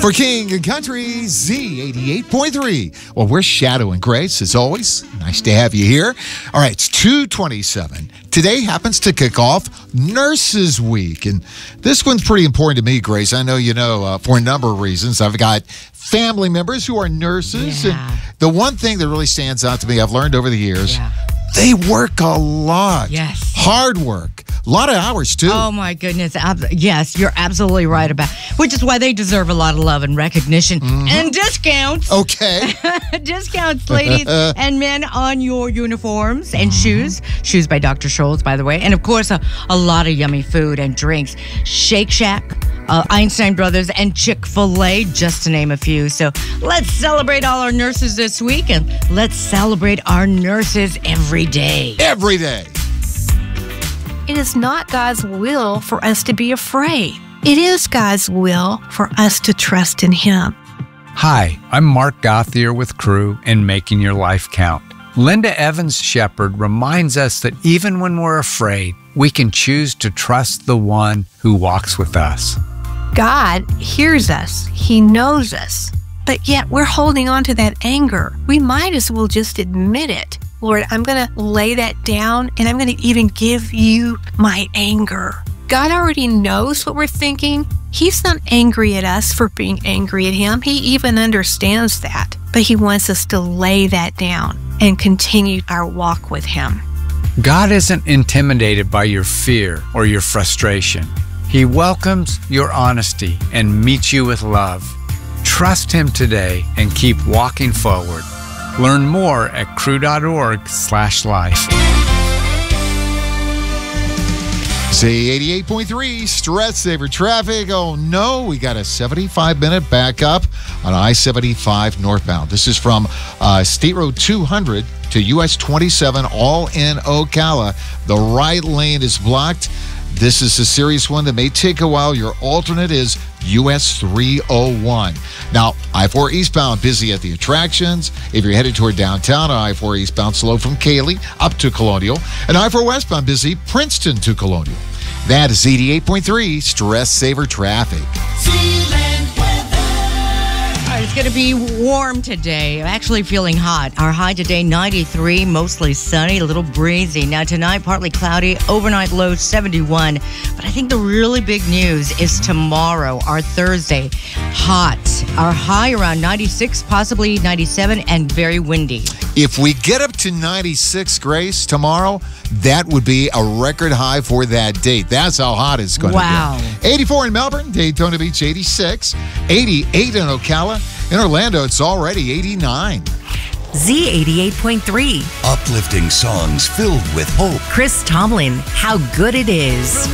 For King and Country, Z88.3. Well, we're Shadow and Grace, as always. Nice to have you here. All right, it's 2/27. Today happens to kick off Nurses Week. And this one's pretty important to me, Grace. I know you know for a number of reasons. I've got family members who are nurses. Yeah. And the one thing that really stands out to me, I've learned over the years, they work a lot. Yes. Hard work. A lot of hours, too. Oh, my goodness. Yes, you're absolutely right about it. Which is why they deserve a lot of love and recognition and discounts. Okay. Discounts, ladies and men, on your uniforms and shoes. Shoes by Dr. Scholl's, by the way. And, of course, a lot of yummy food and drinks. Shake Shack, Einstein Brothers, and Chick-fil-A, just to name a few. So let's celebrate all our nurses this week, and let's celebrate our nurses every day. Every day. It is not God's will for us to be afraid. It is God's will for us to trust in Him. Hi, I'm Mark Gauthier with Crew in Making Your Life Count. Linda Evans-Shepard reminds us that even when we're afraid, we can choose to trust the one who walks with us. God hears us. He knows us. But yet we're holding on to that anger. We might as well just admit it. Lord, I'm going to lay that down, and I'm going to even give you my anger. God already knows what we're thinking. He's not angry at us for being angry at Him. He even understands that. But He wants us to lay that down and continue our walk with Him. God isn't intimidated by your fear or your frustration. He welcomes your honesty and meets you with love. Trust Him today and keep walking forward. Learn more at crew.org/life. Z88.3, Stress Saver Traffic. Oh no, we got a 75-minute backup on I-75 northbound. This is from State Road 200 to US 27, all in Ocala. The right lane is blocked. This is a serious one that may take a while. Your alternate is US 301. Now, I-4 eastbound, busy at the attractions. If you're headed toward downtown, I-4 eastbound, slow from Cayley up to Colonial. And I-4 westbound, busy Princeton to Colonial. That is Z88.3, Stress Saver Traffic. It's going to be warm today. I'm actually feeling hot. Our high today, 93, mostly sunny, a little breezy. Now tonight, partly cloudy, overnight low 71. But I think the really big news is tomorrow, our Thursday, hot. Our high around 96, possibly 97, and very windy. If we get up to 96, Grace, tomorrow, that would be a record high for that date. That's how hot it's going to be. 84 in Melbourne, Daytona Beach 86, 88 in Ocala. In Orlando, it's already 89. Z88.3. Uplifting songs filled with hope. Chris Tomlin, How Good It Is.